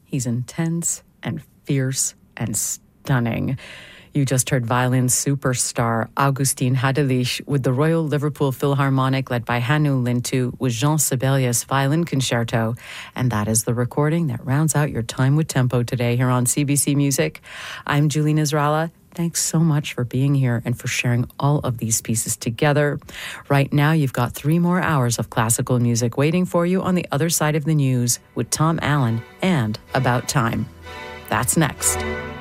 He's intense and fierce and stunning. You just heard violin superstar Augustin Hadelich with the Royal Liverpool Philharmonic led by Hannu Lintu with Jean Sibelius Violin Concerto. And that is the recording that rounds out your time with Tempo today here on CBC Music. I'm Julie Nasrallah. Thanks so much for being here and for sharing all of these pieces together. Right now, you've got 3 more hours of classical music waiting for you on the other side of the news with Tom Allen and About Time. That's next.